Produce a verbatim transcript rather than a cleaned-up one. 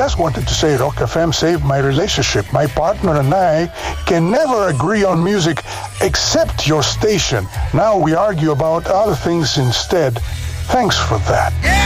just wanted to say Rock F M saved my relationship. My partner and I can never agree on music except your station. Now we argue about other things instead. Thanks for that.